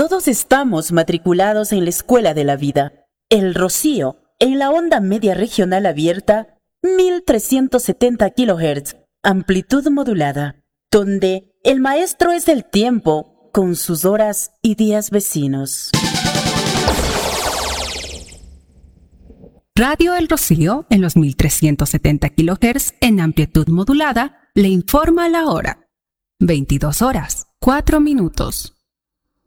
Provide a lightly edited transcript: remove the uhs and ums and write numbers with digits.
Todos estamos matriculados en la escuela de la vida. El Rocío, en la onda media regional abierta, 1370 kHz, amplitud modulada, donde el maestro es el tiempo, con sus horas y días vecinos. Radio El Rocío, en los 1370 kHz en amplitud modulada, le informa la hora. 22 horas, 4 minutos.